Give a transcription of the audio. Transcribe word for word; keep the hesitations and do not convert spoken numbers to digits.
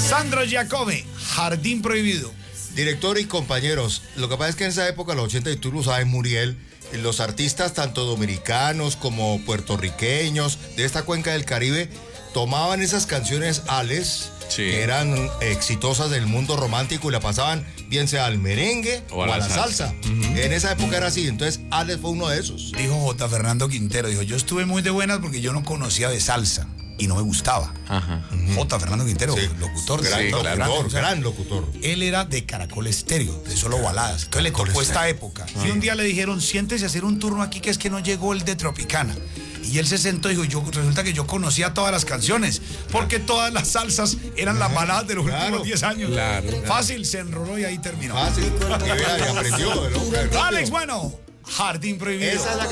Sandro Giacobbe, Jardín Prohibido. Director y compañeros, lo que pasa es que en esa época, los ochenta, y tú lo sabes, Muriel, los artistas tanto dominicanos como puertorriqueños de esta cuenca del Caribe tomaban esas canciones ales, sí, que eran exitosas del mundo romántico, y la pasaban bien sea al merengue o a, o a la, la salsa. salsa. Uh-huh. En esa época era así, entonces Ales fue uno de esos. Dijo J. Fernando Quintero, dijo, yo estuve muy de buenas porque yo no conocía de salsa y no me gustaba. Ajá. Uh-huh. J. Fernando Quintero, sí, locutor. Gran, sí, locutor, gran, gran, gran locutor. Él era de Caracol Estéreo, de solo baladas. Entonces le tocó esta época. Uh-huh. Y un día le dijeron, siéntese a hacer un turno aquí, que es que no llegó el de Tropicana. Y él se sentó y dijo, yo, resulta que yo conocía todas las canciones, porque todas las salsas eran las baladas de los claro, últimos diez años. Claro, claro. Fácil, se enroló y ahí terminó. Fácil, y vea, y aprendió. Alex, bueno, Jardín Prohibido. Esa es la